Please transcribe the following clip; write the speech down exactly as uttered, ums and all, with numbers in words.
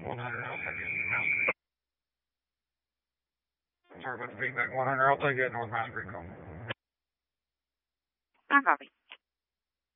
one hundred, I'll take it. Sorry about the feedback. one hundred, I'll take it. North Mountain Creek. I copy.